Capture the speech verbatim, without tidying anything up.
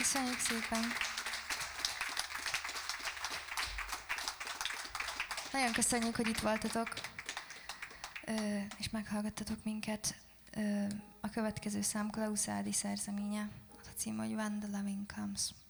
Köszönjük szépen! Nagyon köszönjük, hogy itt voltatok, és meghallgattatok minket. A következő szám Klaus Ádi szerzeménye, az a cím, hogy When the Loving Comes.